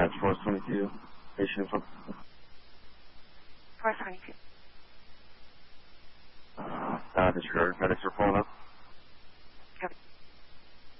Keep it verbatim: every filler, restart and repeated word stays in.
That's Force twenty-two. Patient info. Force twenty-two. Uh, disregard. Medics are pulling up. Copy.